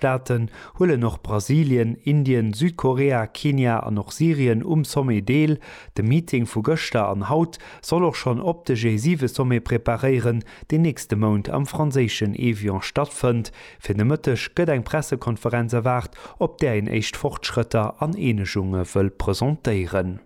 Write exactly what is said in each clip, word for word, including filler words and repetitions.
Staaten hulle noch Brasilien, Indien, Südkorea, Kenia an noch Syrien um Somme deel. De Meeting vu Göster an Haut soll auch schon op de G sieben Somme preparieren, den nächste Mond am franzischen Evian stattfind. Für de Mëttech gëtt eng Pressekonferenz erwart, ob der in echt Fortschritter an Enegungen will präsentieren.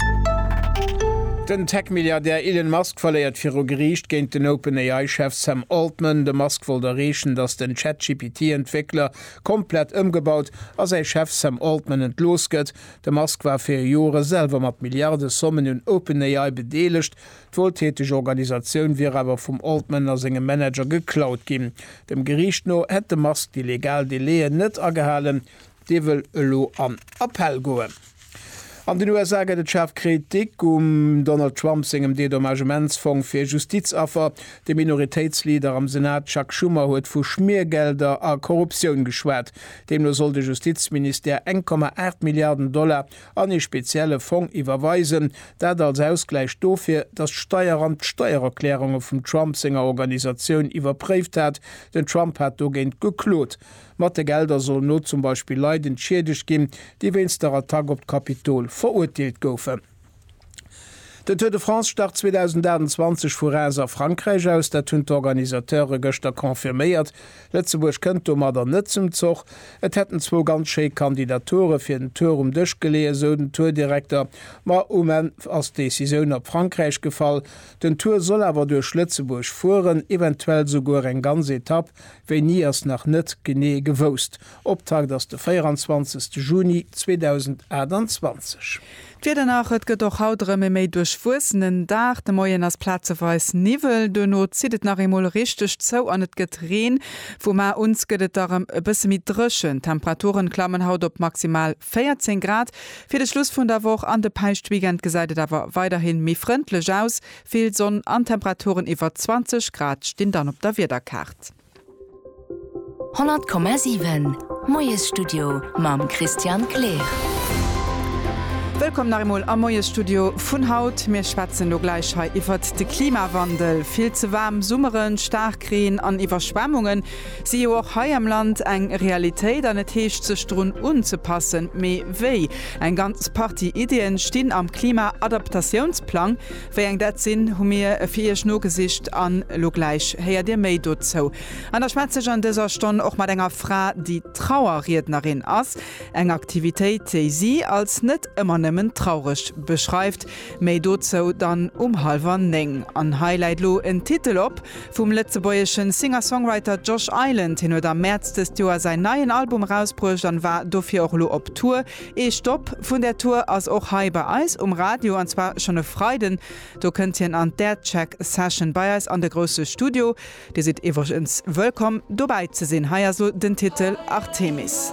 Den Tech-Milliardär Elon Musk verleiert fir o Gericht géint den OpenAI-Chef Sam Altman. De Musk wollt errechen, dats den ChatGPT-Entwickler komplett ëmgebaut as ei Chef Sam Altman entlosgëtt. De Musk war fir Jore selwer mat Milliarde Sommen hun OpenAI bedeelecht. D'wohltäteg Organisaoun wie awer vum Altman as engem Manager geklaut ginn. Dem Gericht no hett de Musk die legal Deleen net agehalen, dewel ëlo an Appell goen. An den U S A gët Chef Kritik um Donald Trump engem Dedommagementsfonds fir Justizaffer. De Minoritätslieder am Senat Chuck Schumer huet vu Schmiergelder a Korruption geschwert. Demno soll de Justizminister eins Komma acht Milliarden Dollar an e spezielle Fonds iwwerweisen, dat als Ausgleich dofir dat Steueramt Steuererklärungen vum Trump senger Organisation iwwerpréft hat. Den Trump hat do géint geklot. Matte Gelder soll no zum Beispiel Leiden schädig gin, die wennster Tag op Kapitol verurteilt goufen. Der Tour de France Start zweitausendachtundzwanzig vor a Frankreich aus, der hunn d'Organisateure gëchter konfirméiert. Lettzeburg kënnt mat der net zum Zog. Et hätten zwo ganz sche Kandidature fir den Tour um Dëch gelee, so den Tourdirektor, ma omen ass Deciioun op Frankreich gefall. Den Tour soll awer duerch Lettzeburg fuhren, eventuell sogur eng ganz Etapp, wéi nie ass nach net genee gewoust. Optag ass de vierundzwanzigsten Juni zweitausendachtundzwanzig. Fi nach et gët doch hautremme méi durchwussenen Dach de Moien ass Plazeweis Nivel du no zidet nach emol richtig zou an net getreen, wo ma uns gëtt darum e bisse mit drschen Temperaturen klammen haut op maximal vierzehn Grad. Fi de Schluss vun der Woche an de Peichtwiegend gesäidet awer weiterhin mi frindlech aus, viel Sonn an Temperaturen iwwer zwanzig Grad stehen dann op der Wiederkart. hundert Komma sieben Moies Studio mam Christian Kleer. Willkommen nach einmal am Moies Studio vun Haut. Mir schwatzen no Gleichheit iwwer de Klimawandel. Viel zu warm Summeren, Starkreen an Überschwemmungen. Sie auch hei am Land eng Realität an et Heech ze strun unzupassen. Me wei. Ein ganz Party Ideen stehen am Klimaadaptationsplan. Wei eng dat sinn hu mir fir Schnurgesicht an lo gleich heier dir méi dozo. An der Schweze an dieser Stunde auch mat enger Fra die Trauerrednerin ass. Eng Aktivitéit die sie als net immer ne traurig beschreift, méi dozo dann um halber neng. An Highlightlo en Titel op vum letzebäeschen Singer-Songwriter Josh Island hin oder März des Joer sein neuen Album rausbrucht, dann war dofir auch lo op Tour. E Stopp vun der Tour as auch high bei Eis um Radio an zwar schon e Freuden. Du könnt ihr an der Check Session bei Eis an der große Studio. Die sieht iwwerch ins Willkommen dabei zu sehen. Haier so den Titel Artemis.